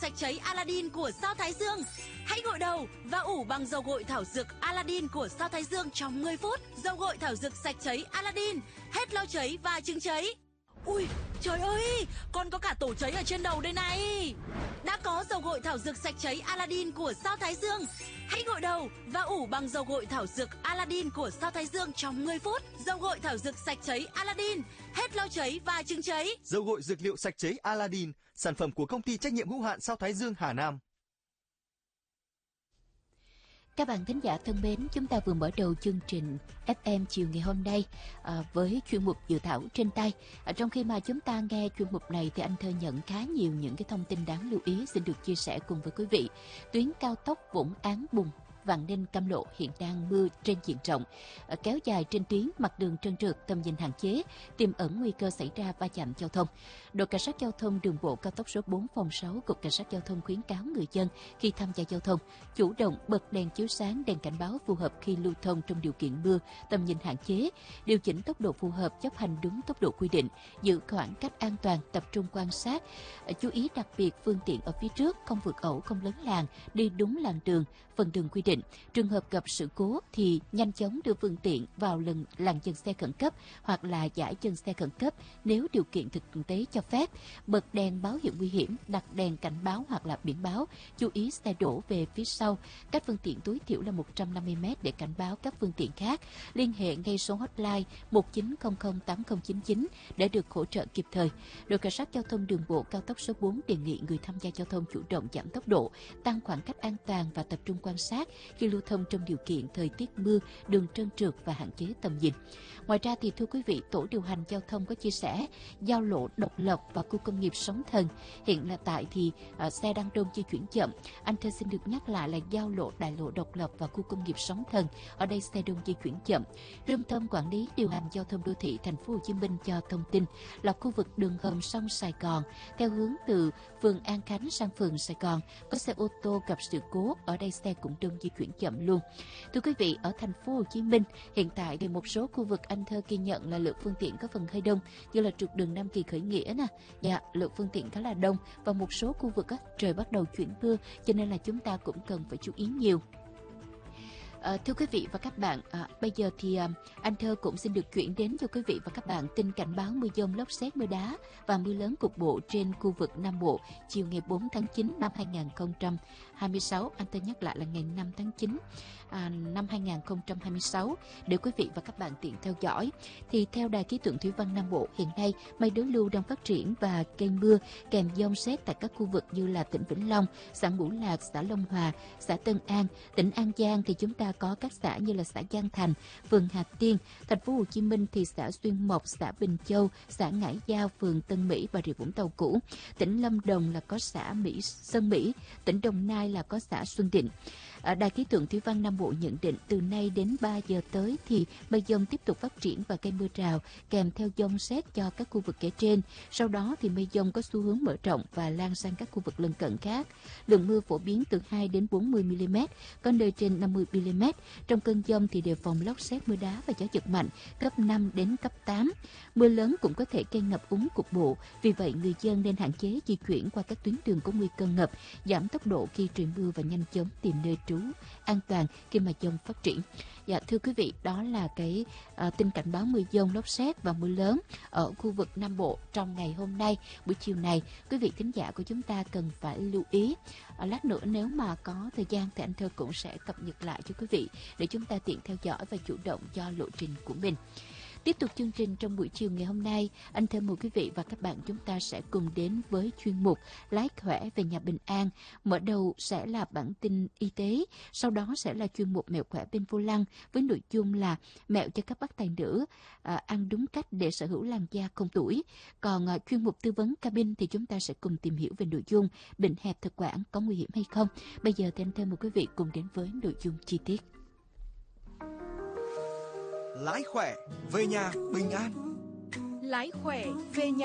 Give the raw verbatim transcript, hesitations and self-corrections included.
sạch cháy Aladdin của Sao Thái Dương. Hãy gội đầu và ủ bằng dầu gội thảo dược Aladdin của Sao Thái Dương trong mười phút. Dầu gội thảo dược sạch cháy Aladdin, hết lau cháy và chứng cháy. Ui, trời ơi, con có cả tổ cháy ở trên đầu đây này. Đã có dầu gội thảo dược sạch cháy Aladdin của Sao Thái Dương. Hãy gội đầu và ủ bằng dầu gội thảo dược Aladdin của Sao Thái Dương trong mười phút. Dầu gội thảo dược sạch cháy Aladdin, hết lau cháy và chứng cháy. Dầu gội dược liệu sạch cháy Aladdin, sản phẩm của công ty trách nhiệm hữu hạn Sao Thái Dương Hà Nam. Các bạn thính giả thân mến, chúng ta vừa mở đầu chương trình ép em chiều ngày hôm nay à, với chuyên mục dự thảo trên tay. À, trong khi mà chúng ta nghe chuyên mục này thì anh Thơ nhận khá nhiều những cái thông tin đáng lưu ý xin được chia sẻ cùng với quý vị. Tuyến cao tốc Vũng Áng Bùng Vạn Ninh Cam Lộ hiện đang mưa trên diện rộng, à, kéo dài trên tuyến, mặt đường trơn trượt, tầm nhìn hạn chế, tiềm ẩn nguy cơ xảy ra va chạm giao thông. Đội cảnh sát giao thông đường bộ cao tốc số bốn phòng sáu cục cảnh sát giao thông khuyến cáo người dân khi tham gia giao thông chủ động bật đèn chiếu sáng, đèn cảnh báo phù hợp khi lưu thông trong điều kiện mưa, tầm nhìn hạn chế, điều chỉnh tốc độ phù hợp, chấp hành đúng tốc độ quy định, giữ khoảng cách an toàn, tập trung quan sát. À, chú ý đặc biệt phương tiện ở phía trước không vượt ẩu, không lấn làn, đi đúng làn đường, phần đường quy định. Trường hợp gặp sự cố thì nhanh chóng đưa phương tiện vào lần làn dừng xe khẩn cấp hoặc là giải dừng xe khẩn cấp nếu điều kiện thực tế cho phép. Bật đèn báo hiệu nguy hiểm, đặt đèn cảnh báo hoặc là biển báo, chú ý xe đổ về phía sau, cách phương tiện tối thiểu là một trăm năm mươi mét để cảnh báo các phương tiện khác. Liên hệ ngay số hotline một chín không không tám không chín chín để được hỗ trợ kịp thời. Đội cảnh sát giao thông đường bộ cao tốc số bốn đề nghị người tham gia giao thông chủ động giảm tốc độ, tăng khoảng cách an toàn và tập trung quan sát khi lưu thông trong điều kiện thời tiết mưa, đường trơn trượt và hạn chế tầm nhìn. Ngoài ra thì thưa quý vị, tổ điều hành giao thông có chia sẻ giao lộ Độc Lập và khu công nghiệp Sóng Thần hiện là tại thì uh, xe đang đông di chuyển chậm. Anh Thơ xin được nhắc lại là giao lộ đại lộ Độc Lập và khu công nghiệp Sóng Thần, ở đây xe đông di chuyển chậm. Trung tâm quản lý điều hành giao thông đô thị Thành phố Hồ Chí Minh cho thông tin là khu vực đường hầm sông Sài Gòn theo hướng từ phường An Khánh sang phường Sài Gòn có xe ô tô gặp sự cố, ở đây xe cũng đông di chuyển chậm luôn. Thưa quý vị, ở Thành phố Hồ Chí Minh hiện tại thì một số khu vực anh Thơ ghi nhận là lượng phương tiện có phần hơi đông, như là trục đường Nam Kỳ Khởi Nghĩa nè, dạ lượng phương tiện khá là đông, và một số khu vực á, trời bắt đầu chuyển mưa, cho nên là chúng ta cũng cần phải chú ý nhiều. À, thưa quý vị và các bạn, à, bây giờ thì à, anh Thơ cũng xin được chuyển đến cho quý vị và các bạn tin cảnh báo mưa dông, lốc sét, mưa đá và mưa lớn cục bộ trên khu vực Nam Bộ chiều ngày bốn tháng chín năm hai nghìn không trăm hai mươi sáu. Anh Thơ nhắc lại là ngày năm tháng chín à, năm hai nghìn không trăm hai mươi sáu để quý vị và các bạn tiện theo dõi. Thì theo Đài khí tượng thủy văn Nam Bộ, hiện nay mây đối lưu đang phát triển và gây mưa kèm dông sét tại các khu vực như là tỉnh Vĩnh Long, xã Ngũ Lạc, xã Long Hòa, xã Tân An. Tỉnh An Giang thì chúng ta có các xã như là xã Giang Thành, phường Hà Tiên. Thành phố Hồ Chí Minh thì xã Xuyên Mộc, xã Bình Châu, xã Ngãi Giao, phường Tân Mỹ, Bà Rịa Vũng Tàu cũ. Tỉnh Lâm Đồng là có xã Mỹ Sơn Mỹ, tỉnh Đồng Nai là có xã Xuân Định. À, Đài khí tượng thủy văn Nam Bộ nhận định từ nay đến ba giờ tới thì mây dông tiếp tục phát triển và gây mưa rào kèm theo dông sét cho các khu vực kể trên. Sau đó thì mây dông có xu hướng mở rộng và lan sang các khu vực lân cận khác. Lượng mưa phổ biến từ hai đến bốn mươi mi-li-mét, có nơi trên năm mươi mi-li-mét. Trong cơn dông thì đề phòng lốc sét, mưa đá và gió giật mạnh cấp năm đến cấp tám. Mưa lớn cũng có thể gây ngập úng cục bộ, vì vậy người dân nên hạn chế di chuyển qua các tuyến đường có nguy cơ ngập, giảm tốc độ khi trời mưa và nhanh chóng tìm nơi trú an toàn khi mà dông phát triển. Dạ thưa quý vị, đó là cái uh, tin cảnh báo mưa dông, lốc sét và mưa lớn ở khu vực Nam Bộ trong ngày hôm nay, buổi chiều này. Quý vị thính giả của chúng ta cần phải lưu ý. Uh, lát nữa nếu mà có thời gian thì anh Thơ cũng sẽ cập nhật lại cho quý vị để chúng ta tiện theo dõi và chủ động cho lộ trình của mình. Tiếp tục chương trình trong buổi chiều ngày hôm nay, anh Thơ mời quý vị và các bạn chúng ta sẽ cùng đến với chuyên mục Lái khỏe về nhà bình an. Mở đầu sẽ là bản tin y tế, sau đó sẽ là chuyên mục mẹo khỏe bên vô lăng với nội dung là mẹo cho các bác tài nữ à, ăn đúng cách để sở hữu làn da không tuổi. Còn à, chuyên mục tư vấn cabin thì chúng ta sẽ cùng tìm hiểu về nội dung bệnh hẹp thực quản có nguy hiểm hay không. Bây giờ thì anh Thơ mời quý vị cùng đến với nội dung chi tiết. Lái khỏe về nhà bình an. Lái khỏe về nhà